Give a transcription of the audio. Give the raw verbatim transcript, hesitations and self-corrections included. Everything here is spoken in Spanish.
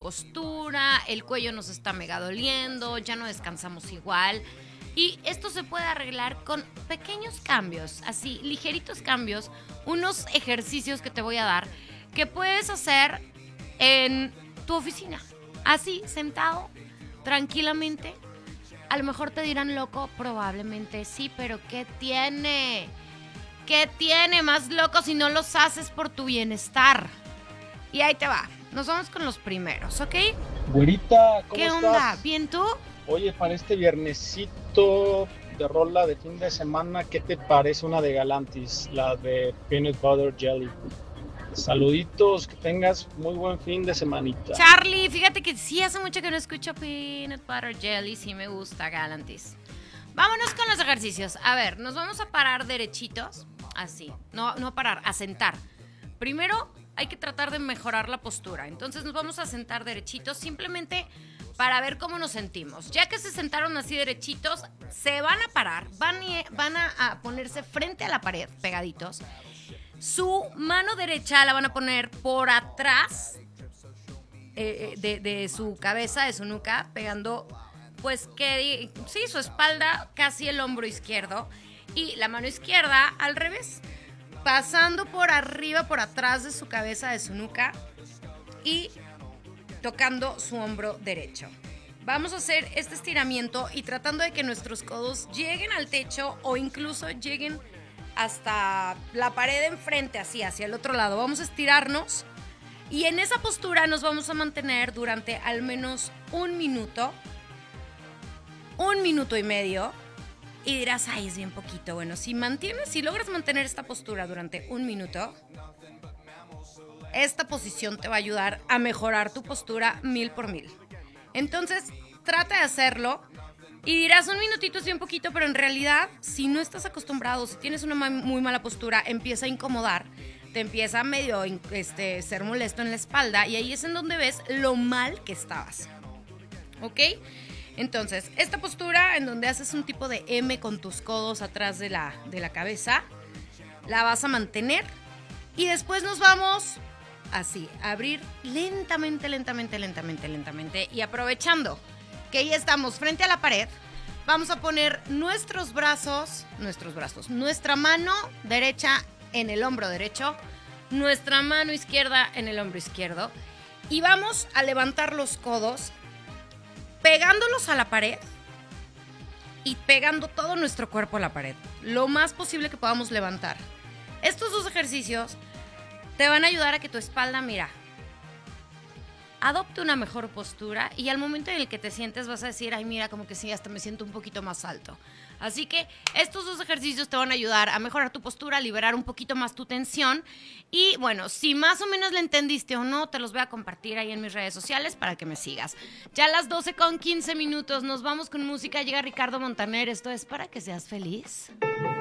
postura, el cuello nos está mega doliendo, ya no descansamos igual. Y esto se puede arreglar con pequeños cambios, así, ligeritos cambios, unos ejercicios que te voy a dar que puedes hacer en tu oficina, así, sentado, tranquilamente. A lo mejor te dirán loco, probablemente sí, pero ¿qué tiene? ¿Qué tiene más loco si no los haces por tu bienestar? Y ahí te va, nos vamos con los primeros, ¿ok? Güerita, ¿cómo ¿Qué estás? onda? ¿Bien tú? Oye, para este viernesito de rola de fin de semana, ¿qué te parece una de Galantis, la de Peanut Butter Jelly? Saluditos, que tengas muy buen fin de semanita. Charlie, fíjate que sí hace mucho que no escucho Peanut Butter Jelly, sí me gusta Galantis. Vámonos con los ejercicios. A ver, nos vamos a parar derechitos, así, no, no a parar, a sentar. Primero hay que tratar de mejorar la postura, entonces nos vamos a sentar derechitos simplemente para ver cómo nos sentimos. Ya que se sentaron así derechitos, se van a parar, van, y, van a, a ponerse frente a la pared, pegaditos. Su mano derecha la van a poner por atrás eh, de, de su cabeza, de su nuca, pegando, pues, que sí, su espalda, casi el hombro izquierdo. Y la mano izquierda al revés, pasando por arriba, por atrás de su cabeza, de su nuca, y tocando su hombro derecho. Vamos a hacer este estiramiento y tratando de que nuestros codos lleguen al techo o incluso lleguen hasta la pared enfrente, así, hacia el otro lado. Vamos a estirarnos y en esa postura nos vamos a mantener durante al menos un minuto, un minuto y medio. Y dirás, ay, es bien poquito. Bueno, si mantienes, si logras mantener esta postura durante un minuto, esta posición te va a ayudar a mejorar tu postura mil por mil. Entonces, trata de hacerlo. Y dirás, un minutito es bien poquito, pero en realidad, si no estás acostumbrado, si tienes una muy mala postura, empieza a incomodar, te empieza a medio este, ser molesto en la espalda, y ahí es en donde ves lo mal que estabas. ¿Ok? Entonces, esta postura en donde haces un tipo de M con tus codos atrás de la, de la cabeza, la vas a mantener, y después nos vamos así, a abrir lentamente, lentamente, lentamente, lentamente, y aprovechando que ya estamos frente a la pared, vamos a poner nuestros brazos, nuestros brazos, nuestra mano derecha en el hombro derecho, nuestra mano izquierda en el hombro izquierdo, y vamos a levantar los codos, pegándolos a la pared y pegando todo nuestro cuerpo a la pared, lo más posible que podamos levantar. Estos dos ejercicios te van a ayudar a que tu espalda, mira, adopte una mejor postura, y al momento en el que te sientes vas a decir, ay, mira, como que sí, hasta me siento un poquito más alto. Así que estos dos ejercicios te van a ayudar a mejorar tu postura, a liberar un poquito más tu tensión. Y bueno, si más o menos le entendiste o no, te los voy a compartir ahí en mis redes sociales para que me sigas. Ya a las doce con quince minutos nos vamos con música, llega Ricardo Montaner. Esto es Para que seas feliz.